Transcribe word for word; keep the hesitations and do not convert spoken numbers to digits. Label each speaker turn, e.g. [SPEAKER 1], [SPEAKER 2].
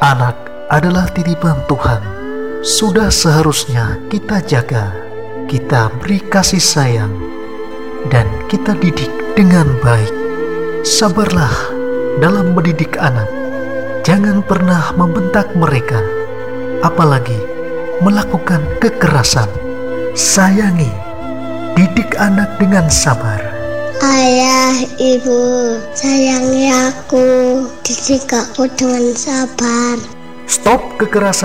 [SPEAKER 1] Anak adalah titipan Tuhan. Sudah seharusnya kita jaga, kita beri kasih sayang, dan kita didik dengan baik. Sabarlah dalam mendidik anak. Jangan pernah membentak mereka, apalagi melakukan kekerasan. Sayangi, didik anak dengan sabar.
[SPEAKER 2] Ayah, ibu, sayangi aku, didik aku dengan sabar.
[SPEAKER 1] Stop kekerasan.